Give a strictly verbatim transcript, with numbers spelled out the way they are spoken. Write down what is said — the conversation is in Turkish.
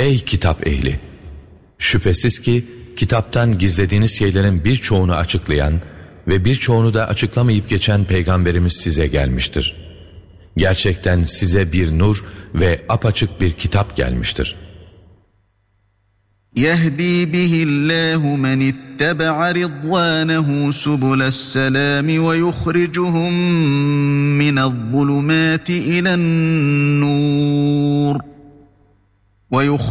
Ey kitap ehli! Şüphesiz ki kitaptan gizlediğiniz şeylerin birçoğunu açıklayan ve birçoğunu da açıklamayıp geçen Peygamberimiz size gelmiştir. Gerçekten size bir nur ve apaçık bir kitap gelmiştir. يَهْدِي بِهِ اللّٰهُ مَنِ اتَّبَعَ رِضْوَانَهُ سُبُلَ السَّلَامِ وَيُخْرِجُهُم مِّنَ الظُّلُمَاتِ إِلَى النُّورِ